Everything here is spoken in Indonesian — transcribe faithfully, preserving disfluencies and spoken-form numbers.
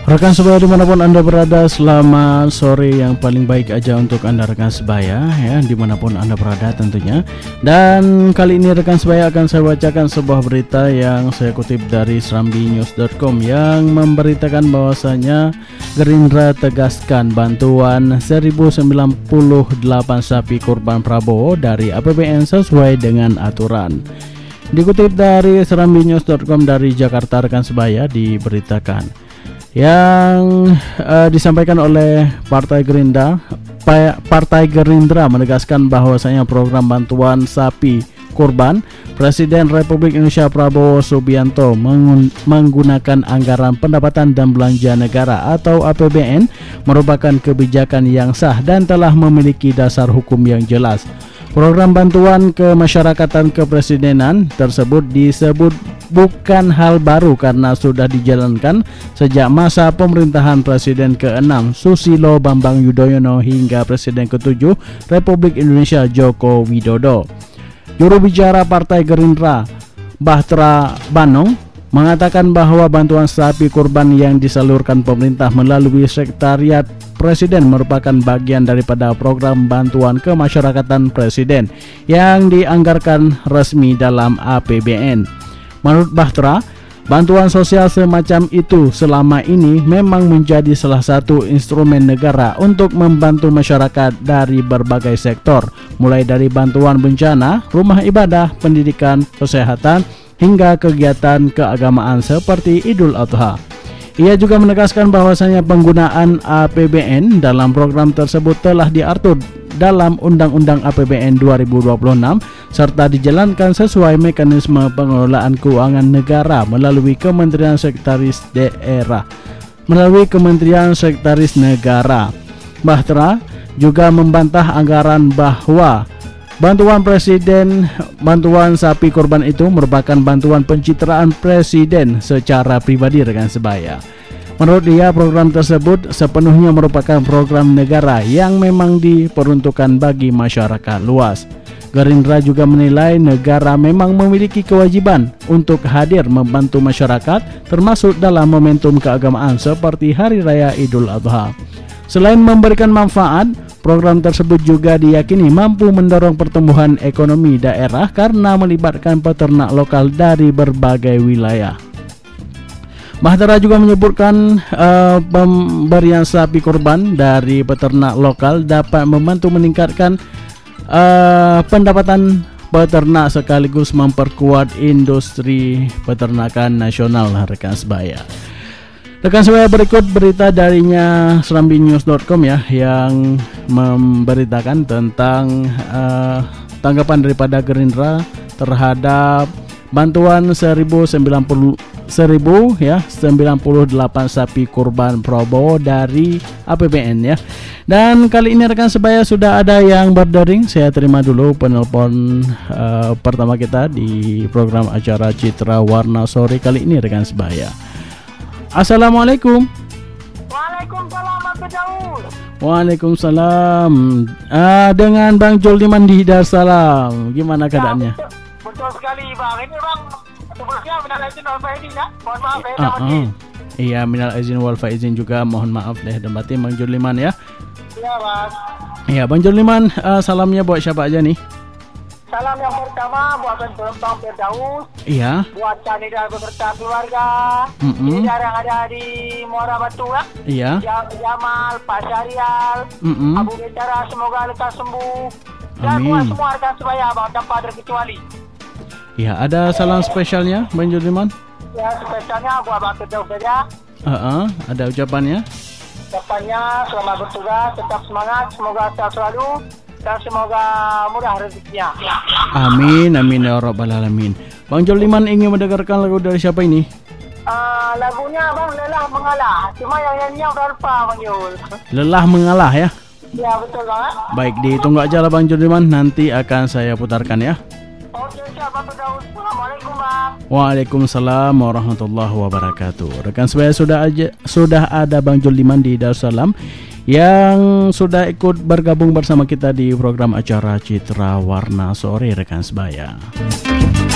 Rekan sebaya dimanapun Anda berada, selamat sore yang paling baik aja untuk Anda rekan sebaya ya, dimanapun Anda berada tentunya. Dan kali ini rekan sebaya akan saya bacakan sebuah berita yang saya kutip dari serambi news dot com yang memberitakan bahwasanya Gerindra tegaskan bantuan seribu sembilan puluh delapan sapi kurban Prabowo dari A P B N sesuai dengan aturan. Dikutip dari serambi news dot com dari Jakarta rekan sebaya diberitakan yang uh, disampaikan oleh Partai Gerindra. Partai Gerindra menegaskan bahwasanya program bantuan sapi kurban Presiden Republik Indonesia Prabowo Subianto mengun- menggunakan anggaran pendapatan dan belanja negara atau A P B N merupakan kebijakan yang sah dan telah memiliki dasar hukum yang jelas. Program bantuan kemasyarakatan kepresidenan tersebut disebut bukan hal baru karena sudah dijalankan sejak masa pemerintahan Presiden keenam Susilo Bambang Yudhoyono hingga Presiden ketujuh Republik Indonesia Joko Widodo. Juru bicara Partai Gerindra, Bahtera Banong, mengatakan bahwa bantuan sapi kurban yang disalurkan pemerintah melalui Sekretariat Presiden merupakan bagian daripada program bantuan kemasyarakatan Presiden yang dianggarkan resmi dalam A P B N. Menurut Bahtera, bantuan sosial semacam itu selama ini memang menjadi salah satu instrumen negara untuk membantu masyarakat dari berbagai sektor, mulai dari bantuan bencana, rumah ibadah, pendidikan, kesehatan, hingga kegiatan keagamaan seperti Idul Adha. Ia juga menegaskan bahwasanya penggunaan A P B N dalam program tersebut telah diatur dalam Undang-Undang A P B N dua ribu dua puluh enam serta dijalankan sesuai mekanisme pengelolaan keuangan negara melalui Kementerian Sekretaris Daerah, melalui Kementerian Sekretaris Negara. Bahtera juga membantah anggaran bahwa bantuan presiden, bantuan sapi kurban itu merupakan bantuan pencitraan presiden secara pribadi rekan sebaya. Menurut dia, program tersebut sepenuhnya merupakan program negara yang memang diperuntukkan bagi masyarakat luas. Gerindra juga menilai negara memang memiliki kewajiban untuk hadir membantu masyarakat, termasuk dalam momentum keagamaan seperti Hari Raya Idul Adha. Selain memberikan manfaat, program tersebut juga diyakini mampu mendorong pertumbuhan ekonomi daerah karena melibatkan peternak lokal dari berbagai wilayah. Bahtera juga menyebutkan uh, pemberian sapi kurban dari peternak lokal dapat membantu meningkatkan uh, pendapatan peternak sekaligus memperkuat industri peternakan nasional rekan sebaya. Rekan sebaya, berikut berita darinya serambi news dot com ya yang memberitakan tentang uh, tanggapan daripada Gerindra terhadap bantuan seribu sembilan puluh ya sembilan puluh delapan sapi kurban Prabowo dari A P B N ya. Dan kali ini rekan sebaya sudah ada yang berdering. Saya terima dulu penelpon uh, pertama kita di program acara Citra Warna Sore kali ini rekan sebaya. Assalamualaikum. Waalaikumsalam Mas Daud. Waalaikumsalam. Ah, dengan Bang Juldiman di Darussalam. Gimana keadaannya? Ya, betul, betul sekali Bang. Ini Bang, sebelumnya minal izin wal faizin ya. Mohon maaf ya, ah, ah. Iya, minal izin wal faizin juga mohon maaf deh dan batin Bang Juldiman ya. Iya Bang. Iya Bang Juldiman, uh, salamnya buat siapa aja nih? Salam yang pertama buat Bang Firdaus. Iya. Buat Kanida beserta keluarga. Mm-mm. Ini yang ada di Muara Batu ya. Iya. Jam Jamal, Pak Syarial, Mm-mm. Abu Bicara, semoga lekas sembuh. Dan Amin. buat semua rekan sebaya Bang, tanpa terkecuali. Iya, ada salam spesialnya Bang Juldiman? Ya, spesialnya buat Bang Firdaus saja. Uh-uh, ada ucapannya? Ucapannya selamat bertugas, tetap semangat, semoga sehat selalu. Dan semoga mudah rezekinya. Amin, amin ya rabbal alamin. Bang Juldiman ingin mendengarkan lagu dari siapa ini? Uh, lagunya Bang Lelah Mengalah. Cuma yang nyanyinya udah lupa Bang Yul. Lelah Mengalah ya? Ya betul Bang. Baik, ditunggu aja lah Bang Juldiman, nanti akan saya putarkan ya. Oke, siap Bang Daud. Assalamualaikum Bang. Waalaikumsalam warahmatullahi wabarakatuh. Rekan sebaya, sudah aja sudah ada Bang Juldiman di Darussalam yang sudah ikut bergabung bersama kita di program acara Citra Warna Sore rekan sebaya.